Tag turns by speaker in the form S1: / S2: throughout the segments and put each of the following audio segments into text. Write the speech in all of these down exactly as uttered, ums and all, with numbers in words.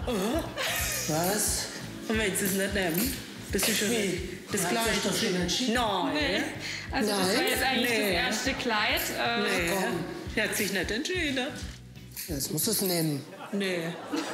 S1: Oh. Was?
S2: Und wenn Sie es nicht nehmen? Bist du schon...
S1: Wie?
S2: Das
S1: Hat
S2: Kleid...
S1: sich doch schon entschieden?
S2: Nein.
S3: Nee. Also
S1: Nein?
S3: das war jetzt eigentlich
S2: Nee.
S3: das erste Kleid. Äh,
S2: Nee. Sie hat sich nicht entschieden.
S1: Jetzt musst du es nehmen.
S2: Nee.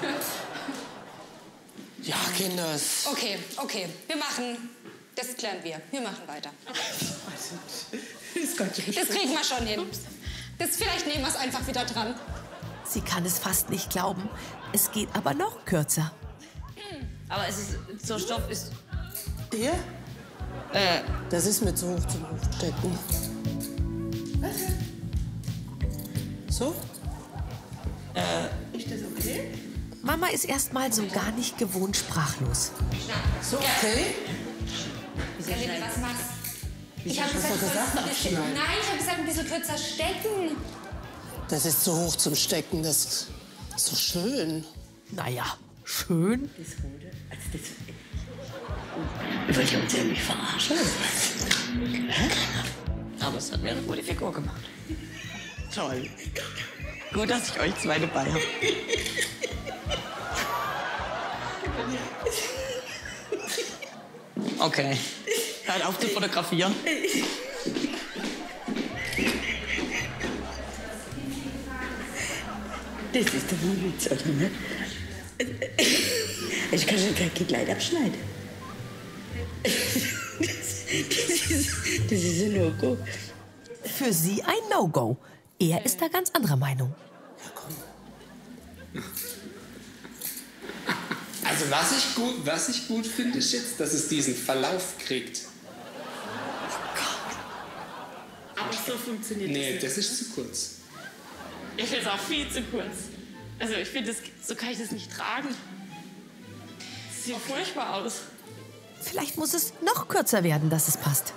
S1: Ja, Kinders.
S4: Okay, okay. Wir machen... Das klären wir. Wir machen weiter.
S2: Ist ganz schön.
S4: Das kriegen wir schon hin. Das, vielleicht nehmen wir es einfach wieder dran.
S5: Sie kann es fast nicht glauben. Es geht aber noch kürzer.
S6: Aber es ist, so Stoff ist...
S1: Hier?
S6: Äh,
S1: Das ist mit so hoch zum Hochstecken. So?
S2: Ist das okay?
S5: Mama ist erst mal so gar nicht gewohnt sprachlos.
S1: So, okay?
S4: Galina, was machst du? Ich habe
S1: hast
S4: gesagt,
S1: doch
S4: du
S1: gesagt,
S4: sollst ein bisschen...
S1: abschneiden.
S4: Nein, ich habe gesagt, ein bisschen kürzer stecken.
S1: Das ist zu hoch zum Stecken. Das ist so schön.
S5: Naja, schön.
S2: Das Gute. Also das... Wollt ihr uns irgendwie verarschen?
S6: aber es hat mir eine gute Figur gemacht.
S2: Toll. Gut, dass ich euch zwei dabei habe.
S6: Okay. Hört auf zu fotografieren.
S2: Das ist doch ein Witz, oder nicht? Ich kann schon kein Kleid abschneiden. Das, das, ist, das ist ein No-Go.
S5: Für sie ein No-Go. Er ist da ganz anderer Meinung.
S7: Also was ich gut, was ich gut finde, ist jetzt, dass es diesen Verlauf kriegt.
S3: aber so funktioniert
S7: Nee,
S3: das
S7: das ist zu kurz.
S3: nicht. Ich finde es auch viel zu kurz. Also ich finde, das- so kann ich das nicht tragen. Das sieht furchtbar aus.
S5: Vielleicht muss es noch kürzer werden, dass es passt.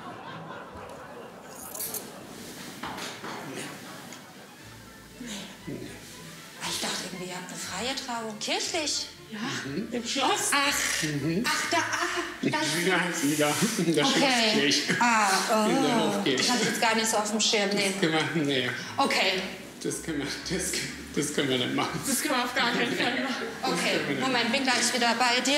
S4: Ich dachte irgendwie, ihr habt eine freie Trauung. Kirchlich.
S3: Ja, im Schloss.
S4: Ach, ach, da, ah, da.
S7: Ja, ja, das
S4: Okay.
S7: ist nicht.
S4: Ah,
S7: In der
S4: oh.
S7: Hofkirche.
S4: Ich hatte jetzt gar nicht so auf dem Schirm. Nee.
S7: Können wir, nee,
S4: Okay,
S7: das können wir, das, das können wir nicht machen.
S3: Das können wir auf gar keinen Fall machen.
S4: okay. Moment, bin gleich wieder bei dir.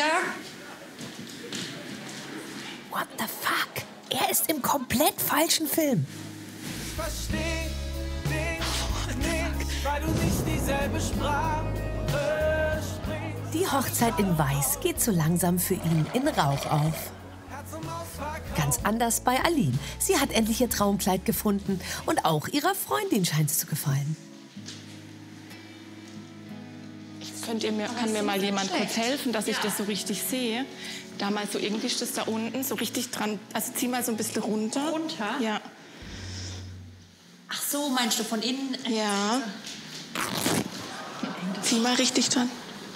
S5: What the fuck? Er ist im komplett falschen Film.
S8: Versteh dich nicht, weil du nicht dieselbe Sprache sprichst.
S5: Die Hochzeit in Weiß geht so langsam für ihn in Rauch auf.
S8: Herz um Ausverkauf.
S5: Ganz anders bei Aline. Sie hat endlich ihr Traumkleid gefunden und auch ihrer Freundin scheint es zu gefallen.
S3: Könnt ihr mir, kann mir mal jemand kurz helfen, dass ich das so richtig sehe? Da mal so irgendwie ist das da unten so richtig dran. Also zieh mal so ein bisschen runter.
S6: Runter?
S3: Ja.
S6: Ach so, meinst du von innen?
S3: Ja. Zieh mal richtig dran.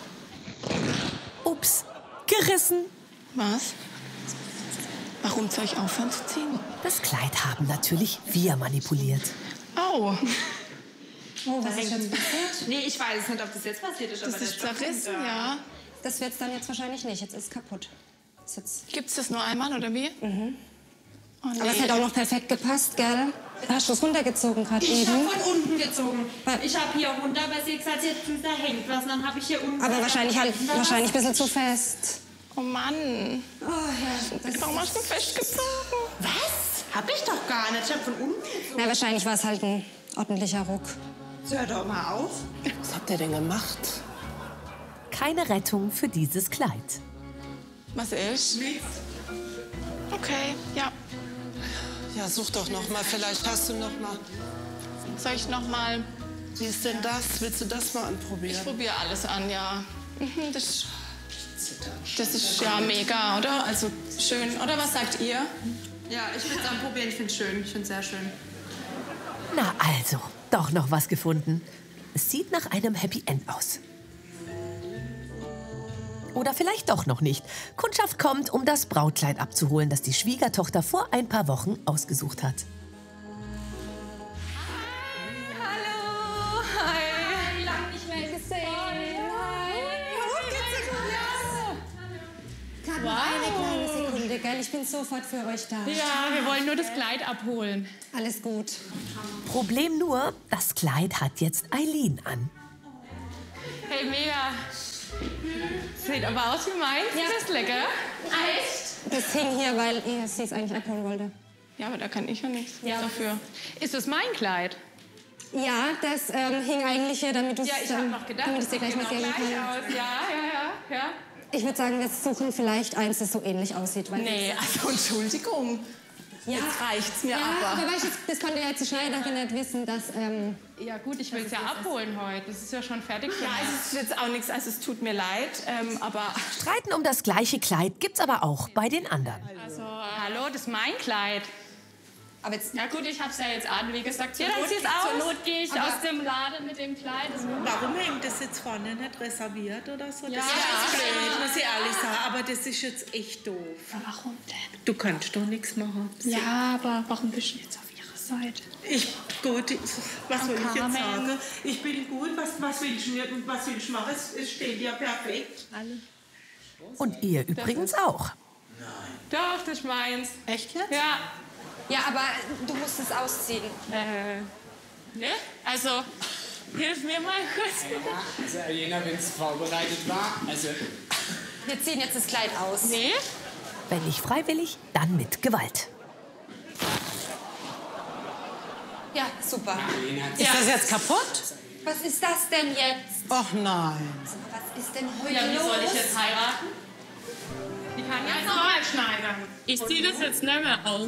S5: Ups, gerissen.
S3: Was? Warum soll ich aufhören zu ziehen?
S5: Das Kleid haben natürlich wir manipuliert.
S3: Au.
S4: Oh, was ist jetzt passiert?
S6: Nee, ich weiß nicht, ob das jetzt passiert ist, aber
S3: Das ist zerrissen, ja.
S4: Das wird's dann jetzt wahrscheinlich nicht. Jetzt ist es kaputt. Ist jetzt...
S3: Gibt's das nur einmal oder wie? Mhm. Oh, nee.
S4: Aber es hat auch noch perfekt gepasst, gell? Hast du es runtergezogen gerade
S6: Ich
S4: eben?
S6: habe von unten gezogen.
S4: Was?
S6: Ich habe hier runter, aber sie hat gesagt, jetzt da hängt was. Und dann habe ich hier unten...
S4: Aber wahrscheinlich halt,
S6: Was?
S4: wahrscheinlich ein bisschen zu fest.
S3: Oh Mann.
S4: Oh ja, das
S3: Warum hast du festgezogen?
S6: Was? Hab ich doch gar nicht. Ich habe von unten gezogen.
S4: Na, wahrscheinlich war es halt ein ordentlicher Ruck.
S6: Hör doch mal auf.
S1: Was habt ihr denn gemacht?
S5: Keine Rettung für dieses Kleid.
S3: Was ist? Okay, ja.
S1: Ja, such doch noch mal. Vielleicht hast du noch mal.
S3: Soll ich noch mal...
S1: Wie ist denn das? Willst du das mal
S3: Ich
S1: anprobieren?
S3: probiere alles an, ja. Mhm, Das, das ist ja mega, oder? Also schön. Oder was sagt ihr?
S6: Ja, ich würde es anprobieren. Ich finde es schön. Ich finde es sehr schön.
S5: Na also, doch noch was gefunden. Es sieht nach einem Happy End aus. Oder vielleicht doch noch nicht. Kundschaft kommt, um das Brautkleid abzuholen, das die Schwiegertochter vor ein paar Wochen ausgesucht hat.
S4: Hallo! Hi! Lang nicht mehr gesehen. Hi! Gerade noch eine kleine Sekunde, gell? Ich bin sofort für euch da.
S3: Ja, wir wollen nur das Kleid abholen.
S4: Alles gut.
S5: Problem nur, das Kleid hat jetzt Eileen an.
S3: Hey, mega. sieht aber aus wie meins. Ja. Das ist lecker.
S4: Echt? Das hing hier, weil er sie es eigentlich abholen wollte.
S3: Ja, aber da kann ich ja nichts ja. dafür. Ist das mein Kleid?
S4: Ja, das ähm, hing eigentlich hier, damit du es
S3: ja, ich hab noch gedacht,
S4: damit es dir gleich
S3: genau
S4: mitgeben kann.
S3: Aus. Ja, ja, ja, ja.
S4: Ich würde sagen, wir suchen vielleicht eins, das so ähnlich aussieht. Weil
S3: nee, also Entschuldigung.
S4: Ja.
S3: Jetzt reicht's mir
S4: ja,
S3: aber.
S4: aber weißt du, das konnte ja jetzt die Schneiderin nicht wissen, dass... Ähm,
S3: ja gut, ich will es ja abholen heute. Das ist ja schon fertig. Ja, es ist jetzt auch nichts, also es tut mir leid, ähm, aber...
S5: Streiten um das gleiche Kleid gibt's aber auch bei den anderen.
S3: Also, hallo, das ist mein Kleid.
S6: Aber jetzt,
S3: ja gut, ich hab's ja jetzt an, wie gesagt, zur
S6: ja,
S3: Not, zur Not gehe ich
S6: aber
S3: aus dem Laden mit dem Kleid.
S9: Warum hängt das jetzt vorne nicht reserviert oder so? Das
S3: ja,
S9: ist jetzt
S3: ja.
S9: blöd, muss ich ehrlich sagen. Aber das ist jetzt echt doof.
S3: Ja, warum denn?
S9: Du kannst doch nichts machen.
S3: Ja, aber warum bist du jetzt auf ihrer Seite?
S9: Ich, gut, was soll ich jetzt sagen? Ich bin gut, was, was will ich mir, was will ich machen? Es, es steht ja perfekt.
S3: Alle.
S5: Und ihr übrigens auch.
S3: Nein. Doch, das ist meins.
S9: Echt jetzt?
S3: Ja.
S6: Ja, aber du musst es ausziehen.
S3: Äh, ne? Also, hilf mir mal kurz.
S7: Ja, also Alena, wenn es vorbereitet war, also...
S6: Wir ziehen jetzt das Kleid aus.
S3: Nee?
S5: Wenn nicht freiwillig, dann mit Gewalt.
S6: Ja, super.
S7: Alena,
S1: Ist das jetzt kaputt?
S6: Was ist das denn jetzt?
S1: Och nein.
S6: Was ist denn heute
S3: Ja, wie
S6: los?
S3: soll ich jetzt heiraten? Ich kann ja normal schneidern. Ich ziehe das jetzt nicht mehr aus.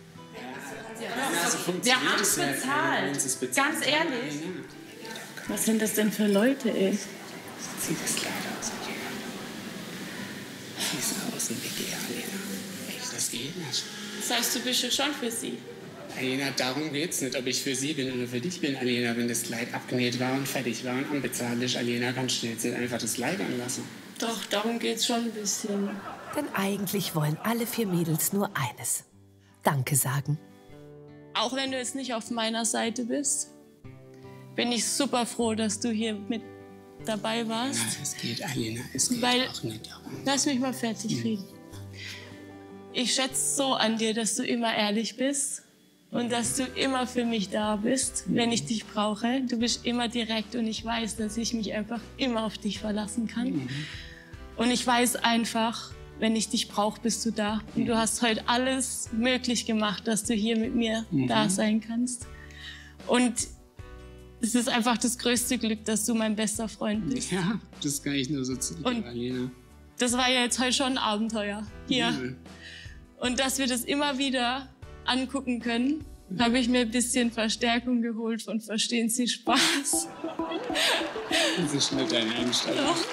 S7: also
S3: Wir haben es bezahlt. bezahlt. Ganz ehrlich. Was sind das denn für Leute, ey?
S7: Zieh das Kleid aus, Alena. Schieß aus dem Weg, Alena. Echt, das geht nicht.
S3: Das heißt, du bist ja schon für sie.
S7: Alena, darum geht's nicht, ob ich für sie bin oder für dich bin, Alena. Wenn das Kleid abgenäht war und fertig war und unbezahlt, Alena, kannst du jetzt einfach das Kleid anlassen.
S3: Doch, darum geht's schon ein bisschen.
S5: Denn eigentlich wollen alle vier Mädels nur eines. Danke sagen.
S3: Auch wenn du jetzt nicht auf meiner Seite bist, bin ich super froh, dass du hier mit dabei warst.
S7: Ja, es geht, Alena, es geht
S3: Weil,
S7: auch nicht darum.
S3: Lass mich mal fertig reden. Ich schätze so an dir, dass du immer ehrlich bist und dass du immer für mich da bist, wenn ich dich brauche. Du bist immer direkt und ich weiß, dass ich mich einfach immer auf dich verlassen kann. Mhm. Und ich weiß einfach, wenn ich dich brauche, bist du da. Und du hast heute alles möglich gemacht, dass du hier mit mir mhm. da sein kannst. Und es ist einfach das größte Glück, dass du mein bester Freund bist.
S7: Ja, das kann ich nur so zugeben, Alena.
S3: Das war ja jetzt heute schon ein Abenteuer hier. Mhm. Und dass wir das immer wieder angucken können, mhm. habe ich mir ein bisschen Verstärkung geholt von Verstehen Sie Spaß.
S7: Das ist nicht deine Einstellung.
S3: Doch.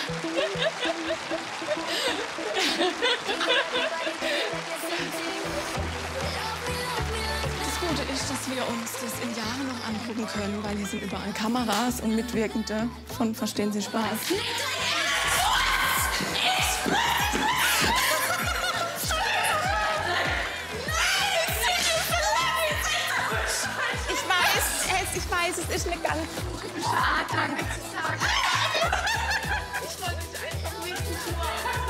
S3: Das Gute ist, dass wir uns das in Jahren noch angucken können, weil hier sind überall Kameras und Mitwirkende von Verstehen Sie Spaß. Ich weiß, es, ich weiß, es ist eine ganz... Ah, danke.